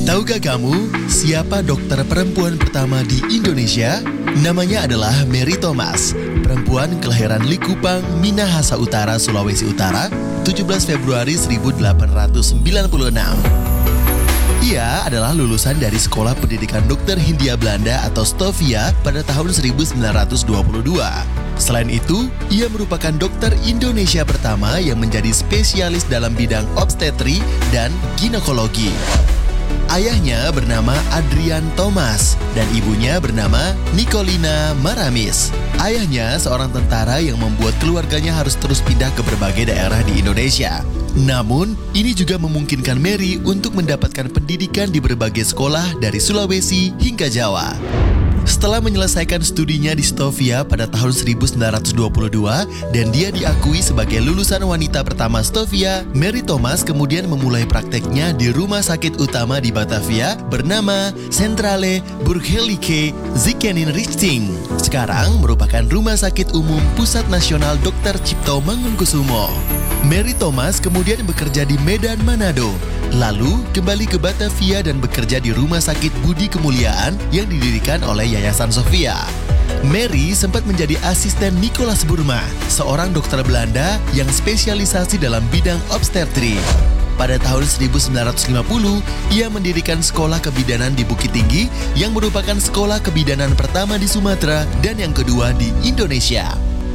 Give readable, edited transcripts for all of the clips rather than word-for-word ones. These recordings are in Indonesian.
Tahukah kamu siapa dokter perempuan pertama di Indonesia? Namanya adalah Mary Thomas, perempuan kelahiran Likupang, Minahasa Utara, Sulawesi Utara, 17 Februari 1896. Ia adalah lulusan dari Sekolah Pendidikan Dokter Hindia Belanda atau Stovia pada tahun 1922. Selain itu, ia merupakan dokter Indonesia pertama yang menjadi spesialis dalam bidang obstetri dan ginekologi. Ayahnya bernama Adrian Thomas dan ibunya bernama Nicolina Maramis. Ayahnya seorang tentara yang membuat keluarganya harus terus pindah ke berbagai daerah di Indonesia. Namun, ini juga memungkinkan Mary untuk mendapatkan pendidikan di berbagai sekolah dari Sulawesi hingga Jawa. Setelah menyelesaikan studinya di Stovia pada tahun 1922 dan dia diakui sebagai lulusan wanita pertama Stovia, Mary Thomas kemudian memulai prakteknya di rumah sakit utama di Batavia bernama Centrale Burgerlijke Ziekenhuis. Sekarang merupakan Rumah Sakit Umum Pusat Nasional Dr. Cipto Mangunkusumo. Mary Thomas kemudian bekerja di Medan, Manado. Lalu kembali ke Batavia dan bekerja di Rumah Sakit Budi Kemuliaan yang didirikan oleh Yayasan Sofia. Mary sempat menjadi asisten Nicolas Burma, seorang dokter Belanda yang spesialisasi dalam bidang obstetri. Pada tahun 1950, ia mendirikan sekolah kebidanan di Bukit Tinggi yang merupakan sekolah kebidanan pertama di Sumatera dan yang kedua di Indonesia.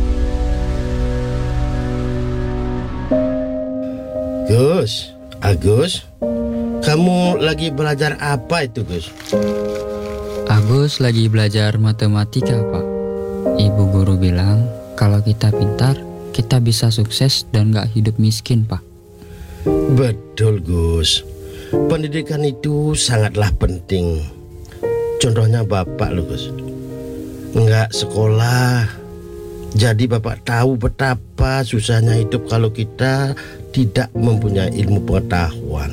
Agus, kamu lagi belajar apa itu, Gus? Agus lagi belajar matematika, Pak. Ibu guru bilang, kalau kita pintar, kita bisa sukses dan gak hidup miskin, Pak. Betul, Gus. Pendidikan itu sangatlah penting. Contohnya Bapak loh, Gus. Nggak sekolah. Jadi Bapak tahu betapa susahnya hidup kalau kita tidak mempunyai ilmu pengetahuan.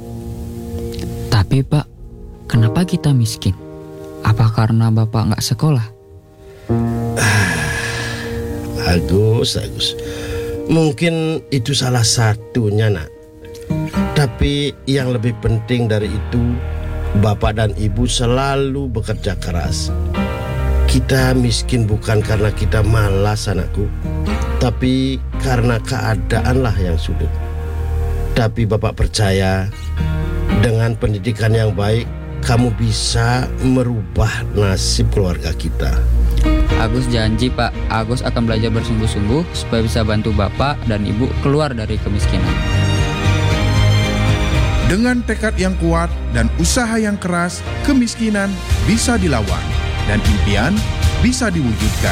Tapi Pak, kenapa kita miskin? Apa karena Bapak nggak sekolah? Agus. Mungkin itu salah satunya, nak. Tapi yang lebih penting dari itu, Bapak dan Ibu selalu bekerja keras. Kita miskin bukan karena kita malas, anakku, tapi karena keadaanlah yang sulit. Tapi Bapak percaya, dengan pendidikan yang baik, kamu bisa merubah nasib keluarga kita. Agus janji, Pak. Agus akan belajar bersungguh-sungguh supaya bisa bantu Bapak dan Ibu keluar dari kemiskinan. Dengan tekad yang kuat dan usaha yang keras, kemiskinan bisa dilawan dan impian bisa diwujudkan.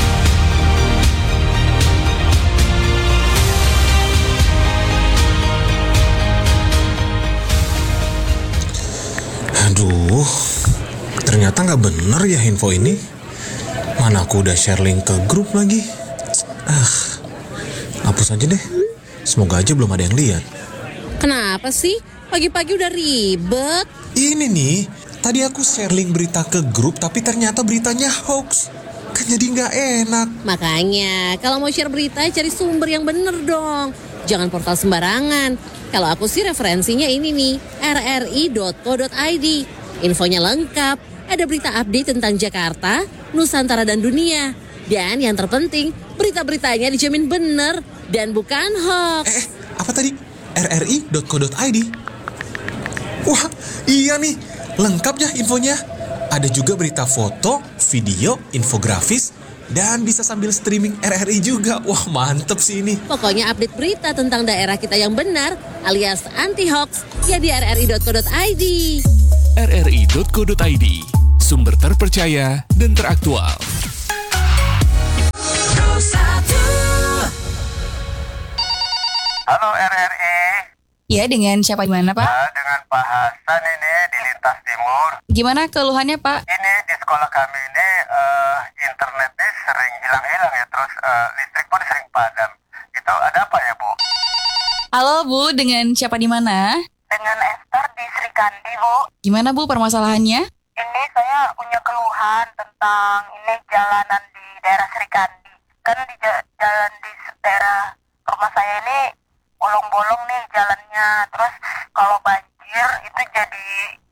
Aduh, ternyata nggak bener ya info ini. Mana aku udah share link ke grup lagi. Hapus aja deh. Semoga aja belum ada yang lihat. Kenapa sih? Pagi-pagi udah ribet. Ini nih, tadi aku share link berita ke grup tapi ternyata beritanya hoax. Kan jadi nggak enak. Makanya, kalau mau share berita cari sumber yang bener dong. Jangan portal sembarangan. Kalau aku sih referensinya ini nih, rri.co.id. Infonya lengkap, ada berita update tentang Jakarta, Nusantara dan dunia. Dan yang terpenting, berita-beritanya dijamin bener dan bukan hoax. Apa tadi? rri.co.id. Wah, iya nih, lengkap ya infonya. Ada juga berita foto, video, infografis, dan bisa sambil streaming RRI juga. Wah, mantep sih ini. Pokoknya update berita tentang daerah kita yang benar alias anti-hoax ya di rri.co.id. rri.co.id, sumber terpercaya dan teraktual. Halo RRI. Ya, dengan siapa di mana, Pak? Dengan Pak Hasan ini di Lintas Timur. Gimana keluhannya, Pak? Ini di sekolah kami ini internetnya sering hilang-hilang ya, terus listrik pun sering padam. Itu ada apa ya, Bu? Halo, Bu, dengan siapa di mana? Dengan Esther di Sri Kandi, Bu. Gimana, Bu, permasalahannya? Ini saya punya keluhan tentang ini jalanan di daerah Sri Kandi. Kan di jalan di daerah rumah saya ini bolong-bolong nih jalannya. Terus kalau banjir itu jadi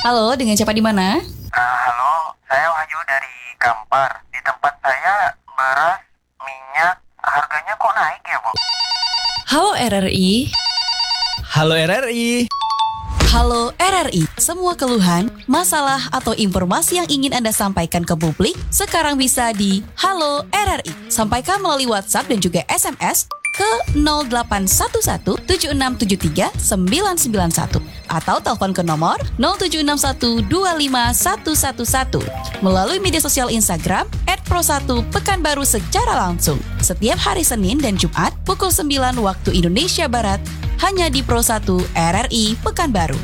Halo, dengan siapa di mana? Halo, saya Wahyu dari Kampar. Di tempat saya beras, minyak, harganya kok naik ya, Bu? Halo RRI. Halo RRI. Halo RRI, semua keluhan, masalah atau informasi yang ingin Anda sampaikan ke publik sekarang bisa di Halo RRI. Sampaikan melalui WhatsApp dan juga SMS ke 0811 7673 991 atau telepon ke nomor 0761 25111 melalui media sosial Instagram @pro1pekanbaru secara langsung setiap hari Senin dan Jumat pukul 9 waktu Indonesia Barat hanya di Pro1 RRI Pekanbaru.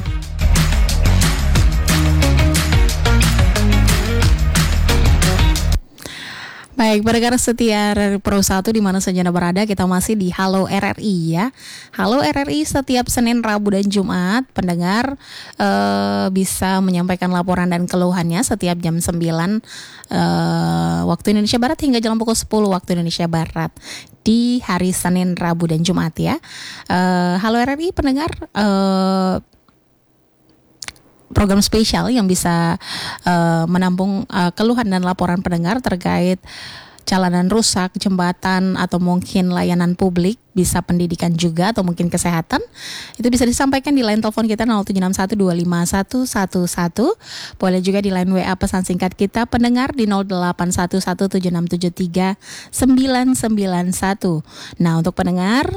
Baik, pendengar setia RRI Pro 1 di mana saja Anda berada, kita masih di Halo RRI ya. Halo RRI setiap Senin, Rabu, dan Jumat, pendengar bisa menyampaikan laporan dan keluhannya setiap jam 9 waktu Indonesia Barat hingga jam pukul 10 waktu Indonesia Barat di hari Senin, Rabu, dan Jumat ya. Halo RRI pendengar, program spesial yang bisa menampung keluhan dan laporan pendengar terkait jalanan rusak, jembatan, atau mungkin layanan publik, bisa pendidikan juga atau mungkin kesehatan. Itu bisa disampaikan di line telepon kita 0761251111. Boleh juga di line WA pesan singkat kita pendengar di 08117673 991. Nah, untuk pendengar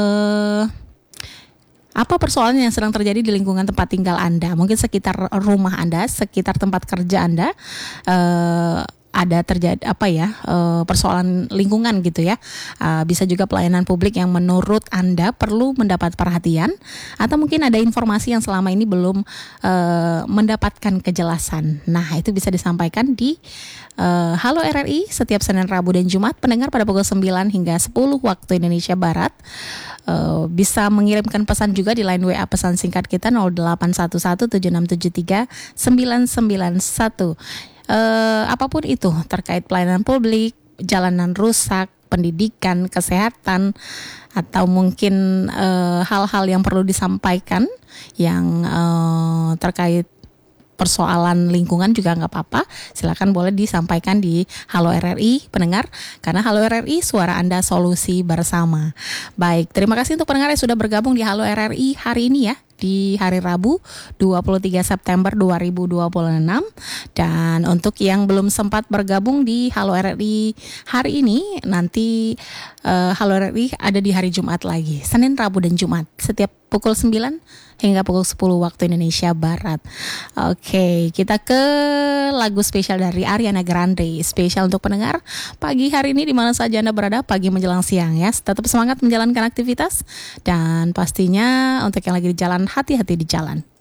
apa persoalan yang sedang terjadi di lingkungan tempat tinggal Anda? Mungkin sekitar rumah Anda, sekitar tempat kerja Anda, ada terjadi persoalan lingkungan gitu ya. Bisa juga pelayanan publik yang menurut Anda perlu mendapat perhatian, atau mungkin ada informasi yang selama ini belum mendapatkan kejelasan. Nah, itu bisa disampaikan di Halo RRI setiap Senin, Rabu, dan Jumat pendengar pada pukul 9 hingga 10 waktu Indonesia Barat. Bisa mengirimkan pesan juga di line WA pesan singkat kita 08117673 991. Apapun itu terkait pelayanan publik, jalanan rusak, pendidikan, kesehatan, atau mungkin hal-hal yang perlu disampaikan yang terkait persoalan lingkungan juga nggak apa-apa, silakan boleh disampaikan di Halo RRI pendengar, karena Halo RRI suara Anda solusi bersama. Baik, terima kasih untuk pendengar yang sudah bergabung di Halo RRI hari ini ya, di hari Rabu 23 September 2026. Dan untuk yang belum sempat bergabung di Halo RRI hari ini, nanti Halo RRI ada di hari Jumat lagi, Senin, Rabu, dan Jumat setiap pukul 9 hingga pukul 10 waktu Indonesia Barat. Oke, kita ke lagu spesial dari Ariana Grande, spesial untuk pendengar pagi hari ini di mana saja Anda berada, pagi menjelang siang ya. Tetap semangat menjalankan aktivitas, dan pastinya untuk yang lagi di jalan, hati-hati di jalan.